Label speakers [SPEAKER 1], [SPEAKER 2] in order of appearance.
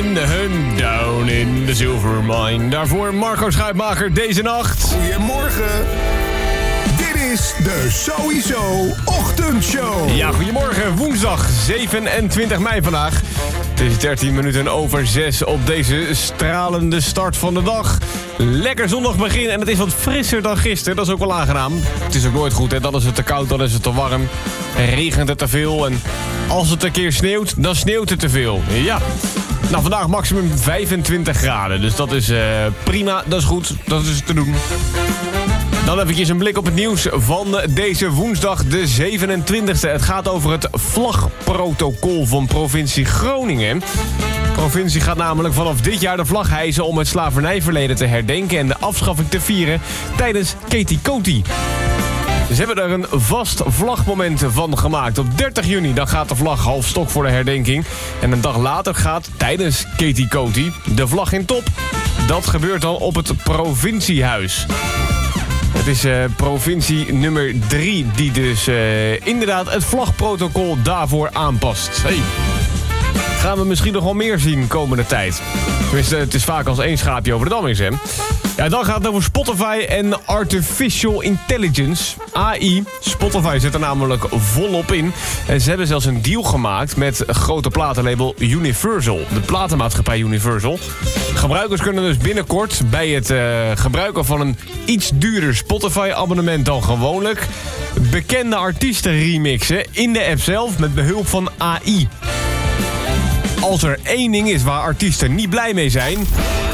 [SPEAKER 1] hun Down in the Silver Mine. Daarvoor Marco Schuitmaker deze nacht.
[SPEAKER 2] Goedemorgen. Dit is de Sowieso Ochtendshow.
[SPEAKER 1] Ja, goedemorgen. Woensdag 27 mei vandaag. Het is 13 minuten over 6 op deze stralende start van de dag. Lekker zondag begin en het is wat frisser dan gisteren. Dat is ook wel aangenaam. Het is ook nooit goed, hè. Dan is het te koud, dan is het te warm. Regent het te veel en als het een keer sneeuwt, dan sneeuwt het te veel. Ja. Nou, vandaag maximum 25 graden. Dus dat is prima, dat is goed, dat is te doen. Dan eventjes een blik op het nieuws van deze woensdag de 27e. Het gaat over het vlagprotocol van provincie Groningen. De provincie gaat namelijk vanaf dit jaar de vlag hijsen om het slavernijverleden te herdenken en de afschaffing te vieren tijdens Ketikoti. Ze hebben er een vast vlagmoment van gemaakt. Op 30 juni dan gaat de vlag half stok voor de herdenking. En een dag later gaat tijdens Ketikoti de vlag in top. Dat gebeurt dan op het provinciehuis. Het is provincie nummer 3 die dus inderdaad het vlagprotocol daarvoor aanpast. Hey. Gaan we misschien nog wel meer zien komende tijd. Tenminste, het is vaak als één schaapje over de dam is, hè. Ja, dan gaat het over Spotify en Artificial Intelligence, AI. Spotify zit er namelijk volop in. En ze hebben zelfs een deal gemaakt met grote platenlabel Universal. De platenmaatschappij Universal. Gebruikers kunnen dus binnenkort bij het gebruiken van een iets duurder Spotify-abonnement dan gewoonlijk bekende artiesten remixen in de app zelf met behulp van AI. Als er één ding is waar artiesten niet blij mee zijn,